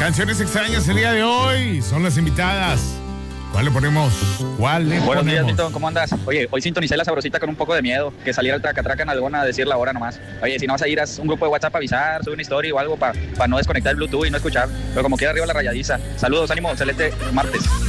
Canciones extrañas el día de hoy. Son las invitadas. ¿Cuál le ponemos? Buenos días, Milton, ¿cómo andas? Oye, hoy sintonicé la sabrosita con un poco de miedo, que saliera el traca-traca en alguna a decir la hora nomás. Oye, si no vas a ir a un grupo de WhatsApp a avisar, sube una historia o algo para no desconectar el Bluetooth y no escuchar. Pero como quiera arriba la rayadiza. Saludos, ánimo, excelente martes.